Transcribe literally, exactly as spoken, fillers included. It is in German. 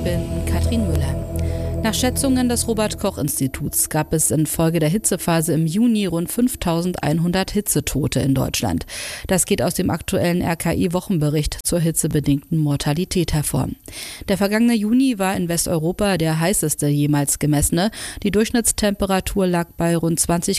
bin Katrin Müller. Nach Schätzungen des Robert-Koch-Instituts gab es infolge der Hitzephase im Juni rund fünftausendeinhundert Hitzetote in Deutschland. Das geht aus dem aktuellen R K I-Wochenbericht zur hitzebedingten Mortalität hervor. Der vergangene Juni war in Westeuropa der heißeste jemals gemessene. Die Durchschnittstemperatur lag bei rund zwanzig